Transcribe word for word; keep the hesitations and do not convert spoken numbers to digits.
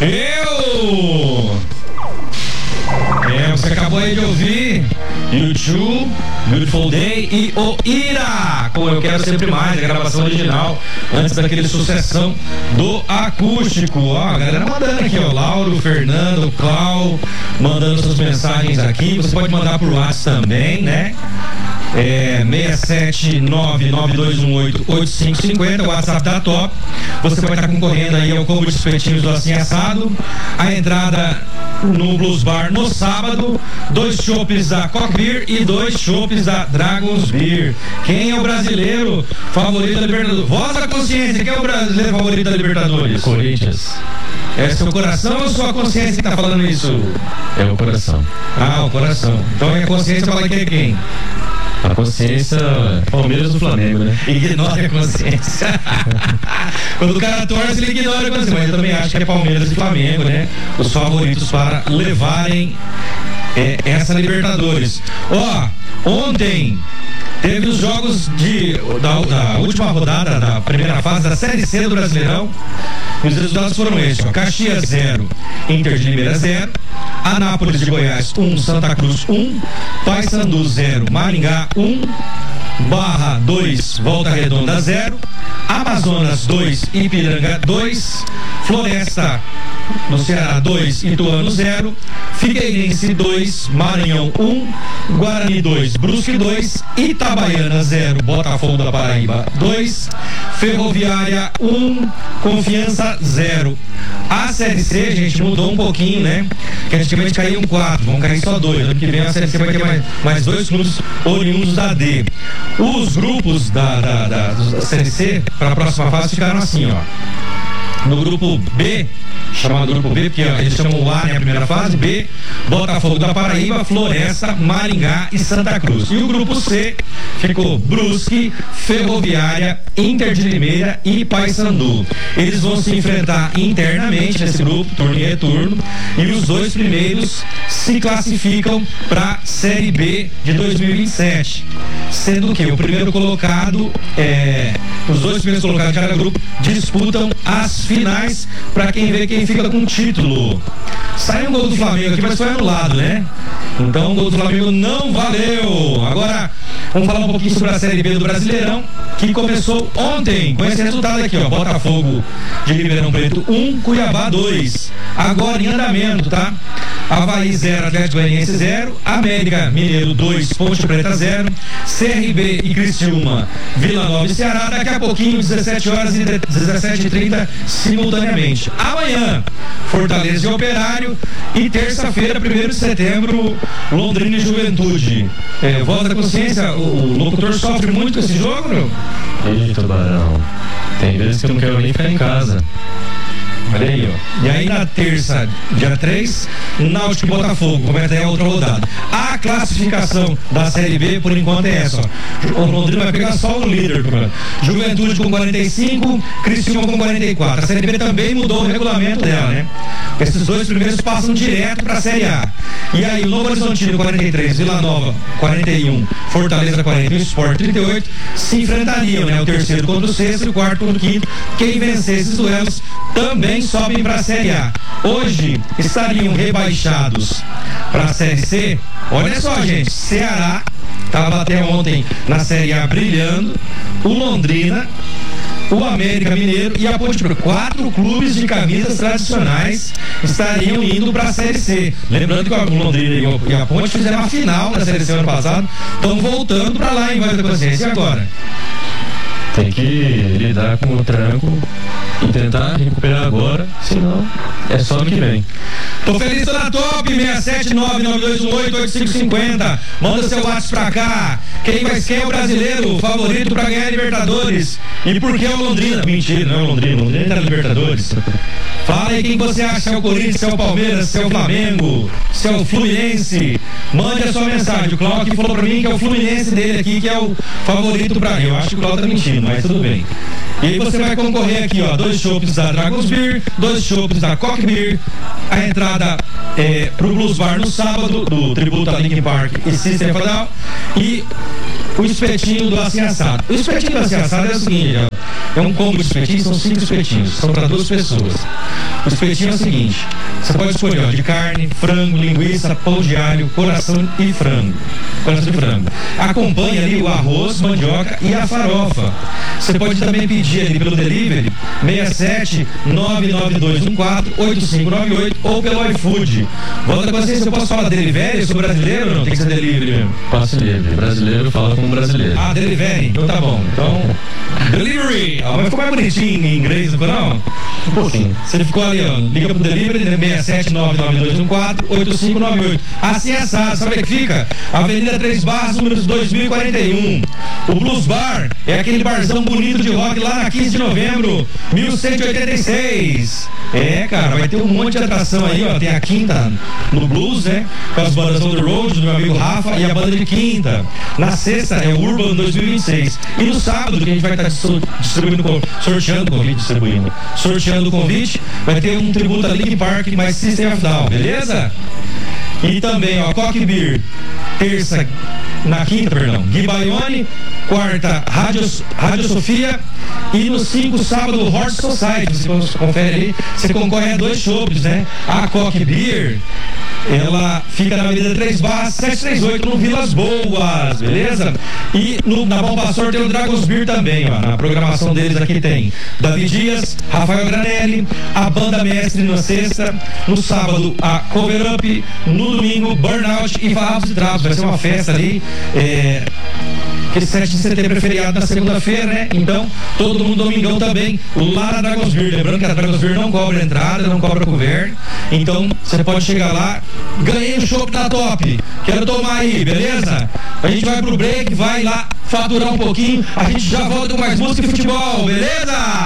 Eu! É, você acabou aí de ouvir U dois, Beautiful Day e o Ira, com Eu Quero Sempre Mais, a gravação original, antes daquele sucessão do acústico. Ó, a galera mandando aqui, ó, Lauro, Fernando, Clau, mandando suas mensagens aqui. Você pode mandar por WhatsApp também, né? É seis sete nove nove dois um oito oito cinco cinco zero, o WhatsApp da Top. Você vai estar concorrendo aí ao combo de espetinhos do Assim Assado, a entrada no Blues Bar no sábado, dois chopes da Cock Beer e dois chopes da Dragons Beer. Quem é o brasileiro favorito da Libertadores? Voz da consciência, quem é o brasileiro favorito da Libertadores? Corinthians. É seu coração ou sua consciência que tá falando isso? É o coração. Ah, o coração. Então a consciência fala que é quem? A consciência, Palmeiras do Flamengo, né? Ignora a consciência. Quando o cara torce, ele ignora a consciência. Mas eu também acho que é Palmeiras e Flamengo, né? Os favoritos para levarem é, essa Libertadores. Ó, ontem teve os jogos de, da, da última rodada da primeira fase da Série C do Brasileirão. E os resultados foram estes: ó, Caxias zero, Inter de Limeira zero, Anápolis de Goiás um, Santa Cruz um, Paysandu zero, Maringá um, Barra dois, Volta Redonda zero, Amazonas dois, Ipiranga dois, Floresta no Ceará dois, Ituano zero, Figueirense dois, Maranhão um, Guarani dois, Brusque dois, Itabaiana zero, Botafogo da Paraíba dois, Ferroviária um, Confiança zero. A Série C, gente, mudou um pouquinho, né? Que antigamente caíam quatro, vão cair só dois. Ano que vem a Série C vai ter mais, mais dois clubes oriundos da D. Os grupos da, da, da, da Série C para a próxima fase ficaram assim, ó. No grupo B, chamado grupo B, porque eles chamam o A, né, a primeira fase, B, Botafogo da Paraíba, Floresta, Maringá e Santa Cruz. E o grupo C ficou Brusque, Ferroviária, Inter de Limeira e Paysandu. Eles vão se enfrentar internamente nesse grupo, turno e retorno, e os dois primeiros se classificam para Série B de dois mil e vinte e sete. Sendo que o primeiro colocado, é, os dois primeiros colocados de cada grupo disputam as finais para quem vê quem fica com o título. Saiu um gol do Flamengo aqui, mas foi anulado, né? Então o gol do Flamengo não valeu. Agora vamos falar um pouquinho sobre a Série B do Brasileirão, que começou ontem com esse resultado aqui, ó: Botafogo de Ribeirão Preto um, Cuiabá dois. Agora em andamento, tá? Avaí zero, Atlético Goianiense zero, América Mineiro dois, Ponte Preta zero, C R B e Criciúma, Vila Nova e Ceará. Daqui a pouquinho, dezessete horas e dezessete e trinta simultaneamente. Amanhã, Fortaleza e Operário, e terça-feira, primeiro de setembro, Londrina e Juventude. É, voz da consciência, o, o locutor sofre muito com esse jogo, meu? Ih, Tubarão, tem vezes que eu não quero nem ficar em casa. Olha aí, ó. E aí na terça, dia três, Náutico e Botafogo, começa aí a outra rodada. A classificação da Série B, por enquanto, é essa, ó. O Londrina vai pegar só o líder, cara. Juventude com quarenta e cinco, Criciúma com quarenta e quatro. A Série B também mudou o regulamento dela, né? Esses dois primeiros passam direto pra Série A. E aí, Novo Horizontino quarenta e três, Vila Nova quarenta e um, Fortaleza quarenta e um, Sport trinta e oito, se enfrentariam, né? O terceiro contra o sexto e o quarto contra o quinto. Quem vencer esses duelos também sobem para a Série A. Hoje estariam rebaixados para a Série C. Olha só, gente, Ceará estava até ontem na Série A brilhando, o Londrina, o América Mineiro e a Ponte Preta. Quatro clubes de camisas tradicionais estariam indo para a Série C. Lembrando que o Londrina e a Ponte fizeram a final da Série C ano passado, estão voltando para lá em Voz da Consciência. E agora? Tem que lidar com o tranco e tentar recuperar agora, senão é só ano que vem. Tô feliz, tô na Top, seis sete nove nove dois um oito oito cinco cinco zero. Manda seu WhatsApp pra cá. Quem vai ser o brasileiro favorito pra ganhar a Libertadores? E por que o Londrina? Mentira, não é o Londrina, o Londrina tá na Libertadores. Fala aí quem você acha, se é o Corinthians, se é o Palmeiras, se é o Flamengo, se é o Fluminense. Mande a sua mensagem. O Cláudio aqui falou pra mim que é o Fluminense dele aqui que é o favorito pra... Eu acho que o Cláudio tá mentindo, mas tudo bem. E aí você vai concorrer aqui, ó, dois chopes da Dragons Beer, dois chopes da Cock Beer, a entrada é, pro Blues Bar no sábado, do tributo a Linkin Park e System of a Down, e o espetinho do Assim Assado. O espetinho do Assim Assado é o seguinte, ó, É um combo de espetinhos, são cinco espetinhos, são para duas pessoas. O espetinho é o seguinte: você pode escolher ó, de carne, frango, linguiça, pão de alho, coração e frango. Coração de frango. Acompanha ali o arroz, mandioca e a farofa. Você pode também pedir ali pelo delivery seis sete nove nove dois um quatro oito cinco nove oito ou pelo iFood. Volta com vocês, eu posso falar delivery? Eu sou brasileiro ou não? Tem que ser delivery mesmo? Passe livre. Brasileiro fala com brasileiro. Ah, delivery. Então tá bom. Então, delivery. Ah, mas ficou mais bonitinho em inglês, não ficou não? Um pouquinho. Você ficou ali, ó. Liga pro delivery, seis sete nove nove dois um quatro oito cinco nove oito. Assim é assado. Sabe onde que fica? Avenida Três Barras, números dois mil e quarenta e um. O Blues Bar é aquele barzão bonito de rock lá na quinze de novembro, mil cento e oitenta e seis. É, cara, vai ter um monte de atração aí, ó. Tem a quinta no Blues, né? Com as bandas On The Road, do meu amigo Rafa, e a banda de quinta. Na sexta é o Urban dois mil e vinte e seis. E no sábado, que a gente vai estar distribuindo, sorteando o convite, distribuindo, sorteando o convite, vai ter um tributo a Linkin Park, mais System of a Down, beleza? E também, ó, Coque Beer, terça, na quinta, perdão, Gui Baione, quarta, Rádio, Rádio Sofia, e no cinco, sábado, Horse Society. Você confere ali, você concorre a dois shows, né? A Coque Beer, ela fica na Avenida Três Barras, setecentos e trinta e oito, no Vilas Boas, beleza? E no, na Bom Pastor tem o Dragons Beer também, ó. Na programação deles aqui tem Davi Dias, Rafael Granelli, a Banda Mestre na sexta, no sábado a Cover Up, no domingo Burnout e Farrapos e Trapos. Vai ser uma festa ali, é... Porque sete de setembro é feriado na segunda-feira, né? Então, todo mundo domingão também, lá na Dragons Beer. Lembrando que a Dragons Beer não cobra entrada, não cobra couvert. Então, você pode chegar lá, ganhei o chopp da Top, quero tomar aí, beleza? A gente vai pro break, vai lá faturar um pouquinho, a gente já volta com mais música e futebol, beleza?